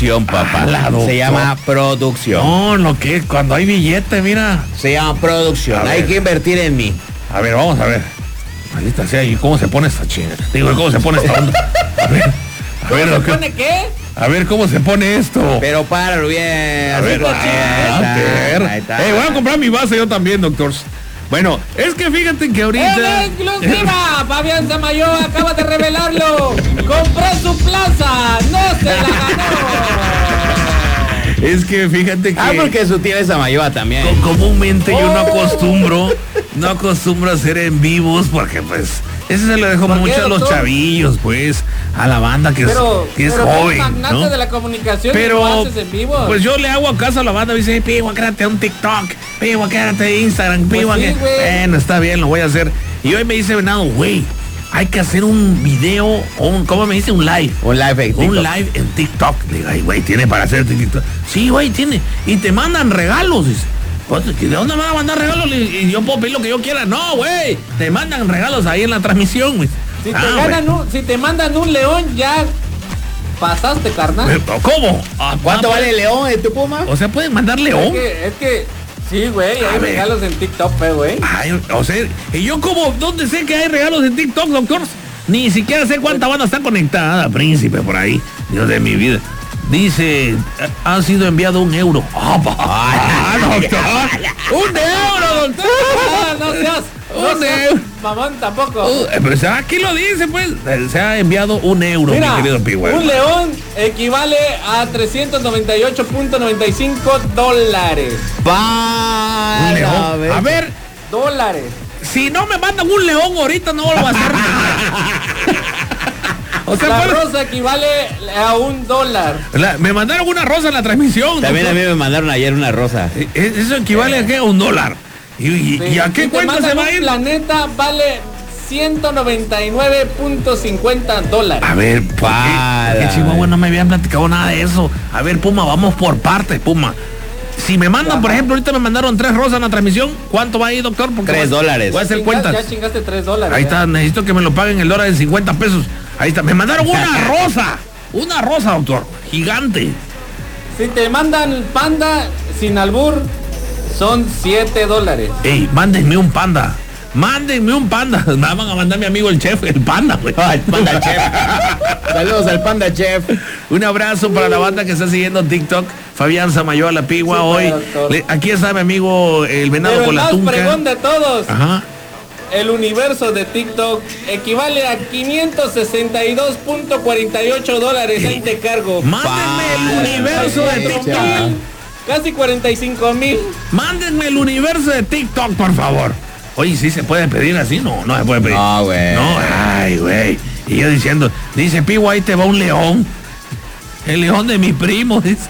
papá. Se llama producción. No, lo que cuando hay billete, mira. Se llama producción. Hay que invertir en mí. A ver, vamos a ver. Maldita sea, ¿y cómo se pone esta chinga? Digo, ¿cómo se pone esta onda? A ver. ¿Cómo se pone qué? A ver, ¿cómo se pone esto? Pero páralo bien. A ver, Ahí está. voy a comprar mi base yo también, doctor. Bueno, es que fíjate que ahorita... ¡En exclusiva! Fabián Samayoa acaba de revelarlo. Compró su plaza. No se la ganó. Es que fíjate que... porque su tía es Samayoa también. Comúnmente yo no acostumbro a hacer en vivos porque pues eso se lo dejo mucho a los chavillos, pues, a la banda que es joven, magnate, ¿no? de la comunicación, pero lo haces en vivo. pues yo le hago caso a la banda, me dice, Pigua, quédate un TikTok, Pigua, quédate Instagram, Pigua, sí, bueno, está bien, lo voy a hacer. Y hoy me dice Venado, güey, hay que hacer un video, ¿cómo me dice? Un live. Un live en TikTok. Un live en TikTok. Le digo, ay, güey, tiene para hacer TikTok. Sí, güey, tiene. Y te mandan regalos, dice. ¿De dónde me van a mandar regalos? Y yo puedo pedir lo que yo quiera. No, güey. Te mandan regalos ahí en la transmisión, güey. Si te mandan un león, ya pasaste, carnal. ¿Cómo? ¿Cuánto vale el león en tu Puma? O sea, pueden mandar león. Es que sí, güey, hay regalos en TikTok, güey. Ay, o sea, y yo como, ¿dónde sé que hay regalos en TikTok, doctor? Ni siquiera sé cuánta banda está conectada, príncipe, por ahí. Dios de mi vida. Dice, ha sido enviado €1. Doctor. €1, doctor. No seas mamón tampoco. Pero aquí lo dice, pues. Se ha enviado €1, mira, mi querido Pigüey. Un león equivale a $398.95. Un león. A ver, dólares. si no me mandan un león ahorita, no lo va a hacer nada. O sea, la rosa equivale a $1. Me mandaron una rosa en la transmisión. También doctor. a mí me mandaron ayer una rosa. Eso equivale a qué? A $1. ¿Y a qué cuenta se va a ir? La neta vale $199.50. A ver, ¿por qué Chihuahua no me habían platicado nada de eso? A ver, Puma, vamos por partes, Puma. Si me mandan, por ejemplo, ahorita me mandaron 3 rosas en la transmisión, ¿cuánto va ahí, doctor? Porque $3. Voy a hacer cuentas. Ya chingaste $3. Ahí está, necesito que me lo paguen el dólar en 50 pesos. Ahí está, me mandaron una rosa, doctor, gigante. Si te mandan panda sin albur, son $7. Ey, mándenme un panda. Mándenme un panda. Me van a mandar mi amigo el chef, el panda, güey. El panda chef. Saludos al panda chef. Un abrazo para la banda que está siguiendo TikTok. Fabián Samayoa, la Pigua, sí, hoy. Aquí está mi amigo el Venado con la tunca. El más pregón de todos. Ajá. El universo de TikTok equivale a $562.48. Ahí te cargo. Mándenme el universo de TikTok. Casi 45,000. Mándenme el universo de TikTok, por favor. Oye, ¿sí se puede pedir así? No, no se puede pedir. No, güey. No, ay, güey. Y yo diciendo, dice, Pigua, ahí te va un león. El león de mi primo, dice.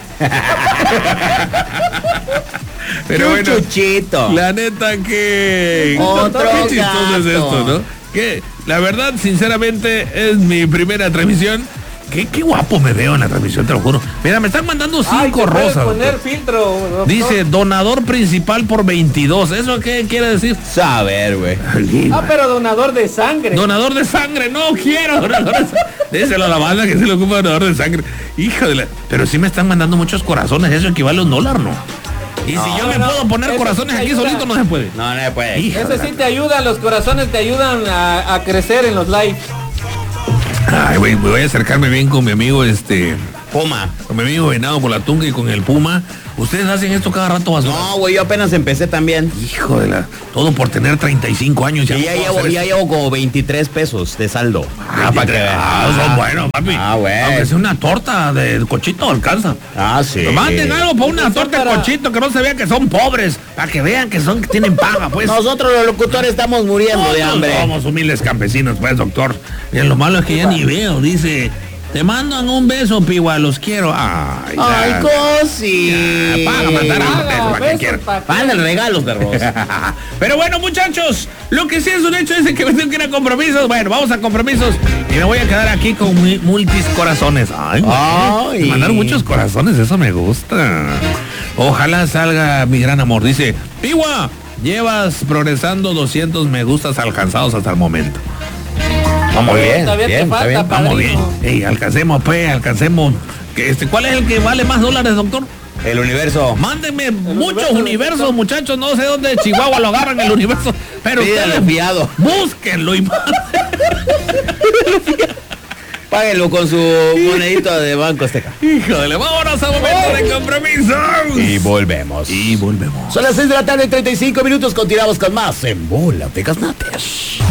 Pero bueno, chuchito. La neta que... Otro qué chistoso es esto, ¿no? Que la verdad, sinceramente, es mi primera transmisión. Qué guapo me veo en la transmisión, te lo juro. Mira, me están mandando 5 rosas. Poner filtro, doctor. Dice, donador principal por 22. ¿Eso qué quiere decir? Saber, güey. Pero donador de sangre. Donador de sangre, no quiero donador de sangre. Déselo a la banda que se le ocupa donador de sangre. Hijo de la... Pero sí me están mandando muchos corazones. Eso equivale a $1, ¿no? Y si yo me puedo poner corazones aquí solito, no se puede. No se puede. Ese sí te ayuda, los corazones te ayudan a crecer en los lives. Ay, güey, voy a acercarme bien con mi amigo, Puma. Con mi amigo Venado con la tunca y con el Puma. ¿Ustedes hacen esto cada rato? No, güey, yo apenas empecé también. Hijo de la... Todo por tener 35 años. Ya llevo como 23 pesos de saldo. Para que... son buenos, papi. Güey. Aunque sea una torta de cochito, alcanza. Sí. Manden algo para una torta de cochito, que no se vea que son pobres. Para que vean que tienen paga, pues. Nosotros los locutores estamos muriendo de hambre. Somos humildes campesinos, pues, doctor. Y lo malo es que ya ni veo, dice... Te mandan un beso, Pigua, los quiero. Ay, cosi. Paga mandar un beso para que quieran. Manden regalos de rosa. Pero bueno, muchachos, lo que sí es un hecho es que me tengo que ir a compromisos. Bueno, vamos a compromisos y me voy a quedar aquí con multis corazones. Ay. Me mandaron muchos corazones, eso me gusta. Ojalá salga mi gran amor. Dice, Pigua, llevas progresando 200 me gustas alcanzados hasta el momento. Vamos bien, Todavía te falta, vamos bien. Ey, alcancemos ¿Cuál es el que vale más dólares, doctor? El universo. Mándenme muchos universos, muchachos. No sé dónde de Chihuahua lo agarran el universo. Pero Pídale ustedes fiado. búsquenlo y Páguenlo con su monedito de Banco Azteca. híjole, vámonos a momento de compromiso. Y volvemos. Y volvemos. Son las 6 de la tarde, 35 minutos. Continuamos con más en Bola de Gaznates.